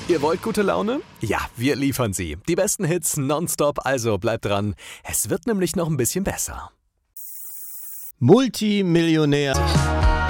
Ihr wollt gute Laune? Ja, wir liefern sie. Die besten Hits nonstop, also bleibt dran. Es wird nämlich noch ein bisschen besser. Multimillionär.